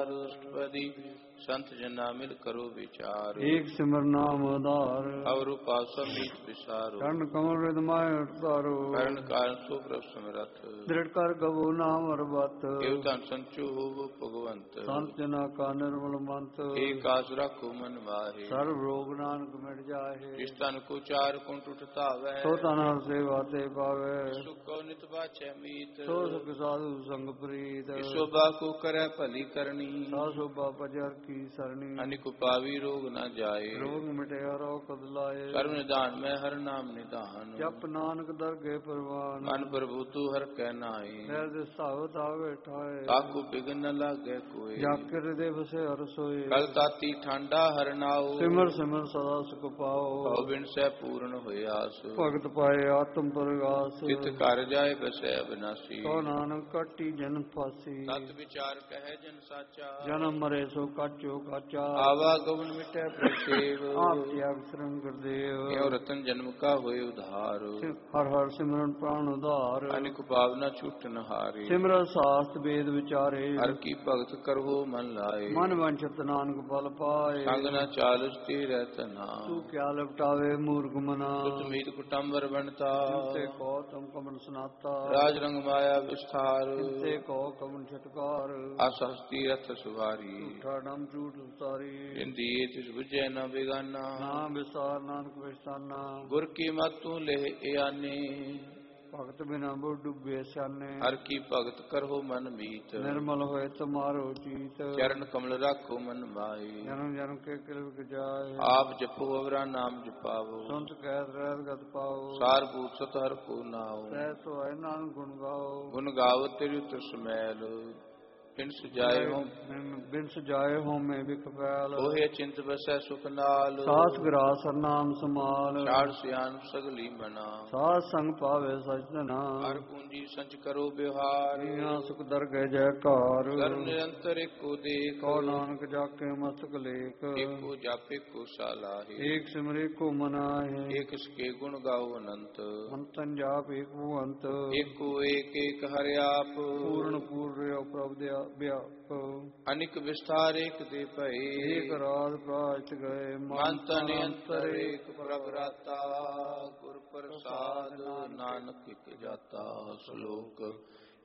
अष्टपदी संत जना मिल करो विचार। एक सिमर नाम आधार और उपासम मीत विसारो। चरण कमल हृदय उतारो करण कारण सुप्रभ समरथ। दृढ़ कर गवो नाम अरबत केवतन संचु हो भगवंत। संत जना का निर्मल मंत एक आस रखो मन माहे। सर्व रोग नानक मिट जाहे। जिस तन को चार कुंठ उठता वह तो तन हर सेवा ते पावे। सुख को नित बाछे मीत तो सुख साधु संग प्रीत। शोभा को करे भली करनी सा शोभा पजर की सरणी। अनिक पावी रोग न जाए रोग मिटे हरो कद लाए। सर्व निदान में हर नाम निदान जप नानक दरगे परवान। मन प्रभु तू हर कहनाई खैर दिसावत आवे ठाए। काकू बिघन न लागे कोई जाकर हृदय बसे हर सोए। कल ताती ठंडा हर नाओ सिमर सिमर सदा सुख पाओ। बिन से पूर्ण हो आस भगत पाए आत्म परगास। चित कर जाए बसे अविनाशी तो नानक कटी जन फासी। सत विचार कहे जन साचा जन्म मरे सो काचो काचा। आवागमन मिटे प्रसेव आप त्याग शरण गुरुदेव। एवं रतन जन्म का होए उधार हर हर सिमरन प्राण उधार। अनिक पावना छूट न हारे सिमरन शास्त्र वेद विचारे। हर की भगत करहो मन लाए मन वंचित नानक फल पाए। संग न चाल स्थिर तना तू क्या लपटावे मूर्ख मना। कुत मीत कुटम्बर बनता जिनते को तुम कमन सुनाता। राज रंग माया विस्तार जिनते को कमन छटकार। असहस्ती रथ सुहारी झूठा डम झूठ उतारी। जिंदिए तिस बुझे न बेगाना नाम विस्तार नानक विस्ताना। गुर की मत तू ले आने भगत बिना बुढ़ डूबे स्याने। हर की भगत करहो मन मीत निर्मल होए तुम्हारो चीत। चरण कमल राखो मन माही जन्म जन्म के कृप जाए। आप जपो अवरा नाम जपावो संत कैद रहत गत पाओ। सार भूत सत हर को नाओ सह तो है नानक गुण गाओ। गुण गावो तेरी तुस मैल बिन सुजाए हो बिन सुजाए हो में बिख पैल। ओहे चिंत बसै सुख नाल सास ग्रास हर नाम समाल। चार सियान सगली मना सास संग पावे सजना। हर पूंजी संच करो व्यवहार मीना सुख दरगह जयकार। सर्व निरंतर एको देख कौ नानक जाके मस्तक लेख। एको जापे को सालाहे एक सिमरे को मनाहे। एक इसके गुण गाओ अनंत अंतन जाप एक अंत। एको एक एक हरि आप पूर्ण पूर्ण प्रभु व्याप। अनिक विस्तार एक दे पए एक रात प्राच गए मन तन अंतर एक प्रभराता गुर प्रसाद नानक एक जाता। श्लोक